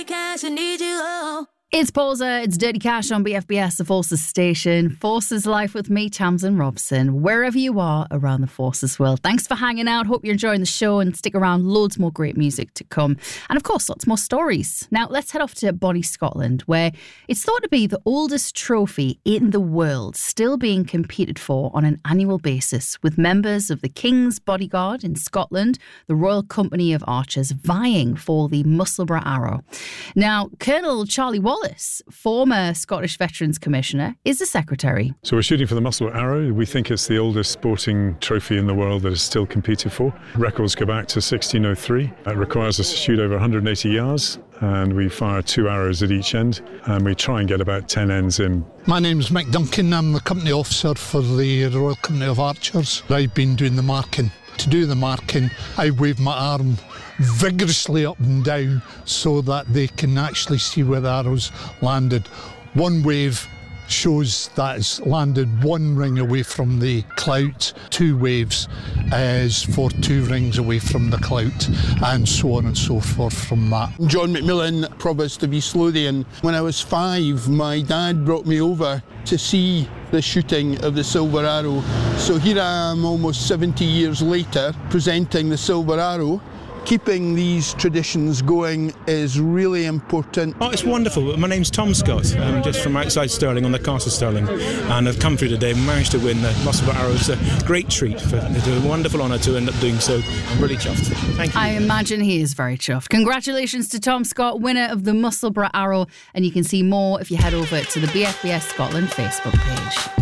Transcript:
Cash, I need you, oh. It's Posa, it's Dirty Cash on BFBS, the Forces station. Forces Life with me, Tamsin Robson, wherever you are around the Forces world. Thanks for hanging out. Hope you're enjoying the show and stick around. Loads more great music to come. And of course, lots more stories. Now, let's head off to Bonnie, Scotland, where it's thought to be the oldest trophy in the world, still being competed for on an annual basis, with members of the King's Bodyguard in Scotland, the Royal Company of Archers, vying for the Musselburgh Arrow. Now, Colonel Charlie Wallace, former Scottish Veterans Commissioner, is the secretary. So we're shooting for the Musselburgh Arrow. We think it's the oldest sporting trophy in the world that is still competed for. Records go back to 1603. It requires us to shoot over 180 yards, and we fire 2 arrows at each end, and we try and get about 10 ends in. My name's Mick Duncan. I'm the company officer for the Royal Company of Archers. I've been doing the marking. To do the marking, I wave my arm vigorously up and down so that they can actually see where the arrows landed. One wave shows that it's landed 1 ring away from the clout, 2 waves is for 2 rings away from the clout, and so on and so forth from that. John McMillan, Provost of East Lothian. When I was 5, my dad brought me over to see the shooting of the Silver Arrow. So here I am almost 70 years later presenting the Silver Arrow. Keeping these traditions going is really important. Oh, it's wonderful. My name's Tom Scott. I'm just from outside Stirling on the Castle Stirling, and I've come through today and managed to win the Musselburgh Arrow. It's a great treat. It's a wonderful honour to end up doing so. I'm really chuffed. Thank you. I imagine he is very chuffed. Congratulations to Tom Scott, winner of the Musselburgh Arrow, and you can see more if you head over to the BFBS Scotland Facebook page.